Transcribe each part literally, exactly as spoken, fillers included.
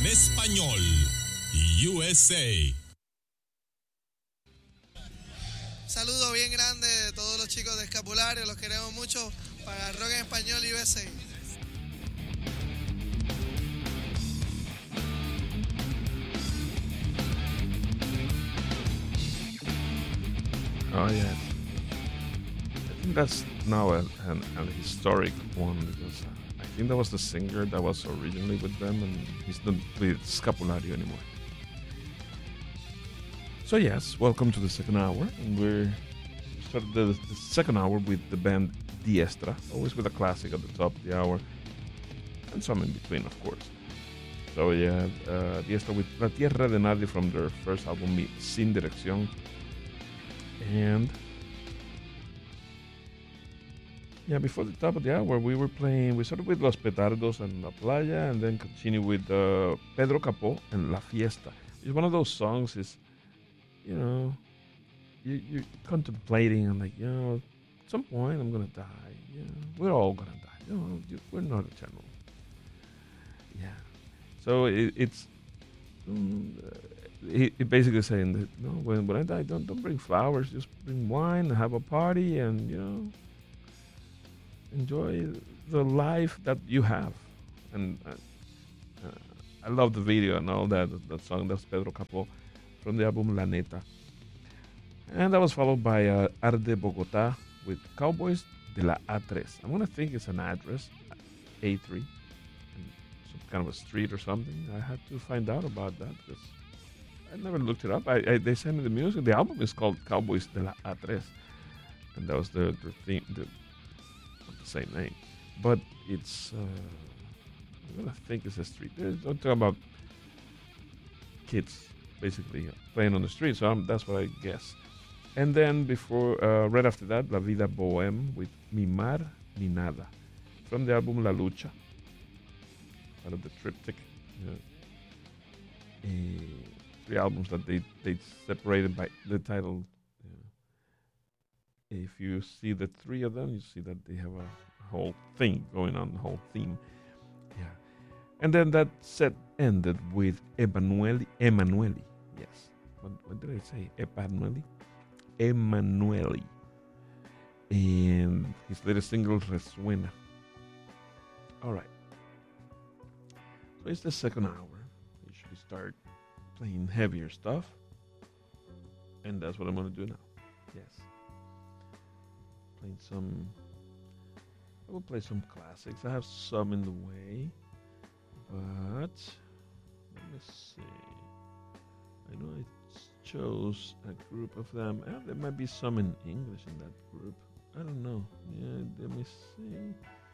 en español. U S A. Saludo bien grande de todos los chicos de Escapulario, los queremos mucho para Rock en Español U S A. Oh yes, I think that's now a, an, an historic one because I think that was the singer that was originally with them, and he's not with Scapulario anymore. So yes, welcome to the second hour, and we're started the, the second hour with the band Diestra, always with a classic at the top of the hour, and some in between, of course. So yeah, uh, Diestra with La Tierra de Nadie from their first album, Sin Dirección. And yeah, before the top of the hour, we were playing. We started with Los Petardos and La Playa, and then continued with uh, Pedro Capó and La Fiesta. It's one of those songs. Is you know, you you're contemplating and like you know, at some point I'm gonna die. You know, we're all gonna die. You know, we're not eternal. Yeah. So it, it's. Um, uh, He, he basically saying that no, when when I die, don't don't bring flowers, just bring wine and have a party, and you know, enjoy the life that you have. And uh, uh, I love the video and all that. That song, that's Pedro Capó from the album La Neta. And that was followed by uh, Arde Bogotá with Cowboys de la A tres. I'm gonna think it's an address, A three, some kind of a street or something. I had to find out about that because I never looked it up. I, I they sent me the music. The album is called Cowboys de la A tres, and that was the the theme, the, not the same name, but it's. Uh, I'm gonna think it's a street. There's, I'm talking about kids basically playing on the street, so I'm, that's what I guess. And then before, uh, right after that, La Vida Bohème with Mi Mar Ni Nada from the album La Lucha, out of the triptych. You know, uh, three albums that they, they separated by the title. Uh, if you see the three of them, you see that they have a whole thing going on, the whole theme. Yeah. And then that set ended with Emanuele. Emanuele. Yes. What, what did I say? Emanuele? Emanuele. And his latest single, Resuena. All right. So it's the second hour. We should start playing heavier stuff, and that's what I'm gonna do now. Yes, playing some. I will play some classics. I have some in the way, but let me see. I know I chose a group of them. Ah, there might be some in English in that group. I don't know. Yeah, let me see. Yeah,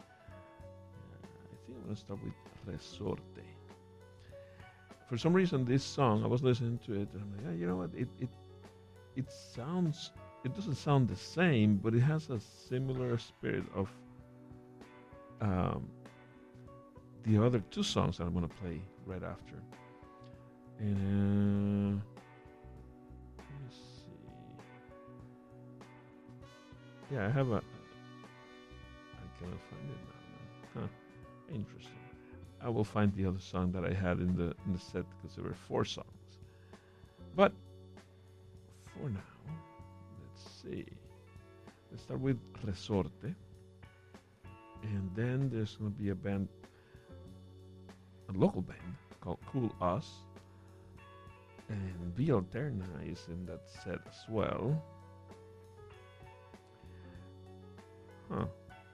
I think I'm gonna start with Resorte. For some reason, this song, I was listening to it, and I'm like, yeah, you know what? It it it sounds, it doesn't sound the same, but it has a similar spirit of um, the other two songs that I'm going to play right after. And uh, let me see. Yeah, I have a. I cannot find it now. Huh. Interesting. I will find the other song that I had in the in the set because there were four songs. But for now, let's see. Let's start with Resorte. And then there's going to be a band, a local band called Cool Us. And V Alterna is in that set as well. Huh.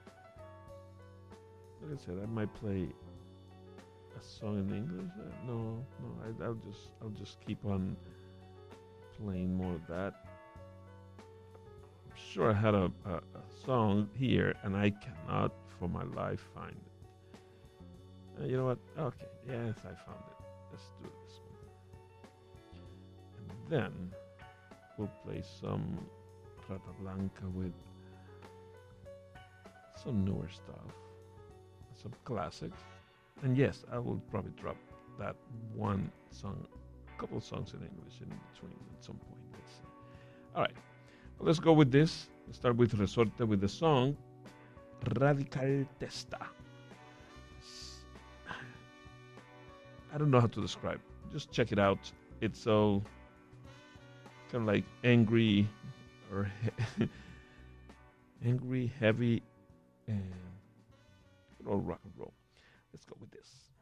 Like I said, I might play a song in English? Uh, no, no. I, I'll just, I'll just keep on playing more of that. I'm sure I had a, a, a song here, and I cannot, for my life, find it. Uh, you know what? Okay, yes, I found it. Let's do this one, and then we'll play some Rata Blanca with some newer stuff, some classics. And yes, I will probably drop that one song, a couple of songs in English in between at some point. Let's see. All right, well, let's go with this. Let's start with Resorte with the song Radical Testa. I don't know how to describe. Just check it out. It's so kind of like angry or he- angry, heavy, and good old rock and roll. Let's go with this.